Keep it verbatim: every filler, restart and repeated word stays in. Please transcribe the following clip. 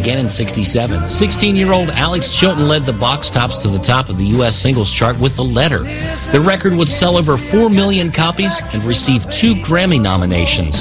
again in sixty-seven. sixteen-year-old Alex Chilton led the box tops to the top of the U S singles chart with The Letter. The record would sell over four million copies and receive two Grammy nominations.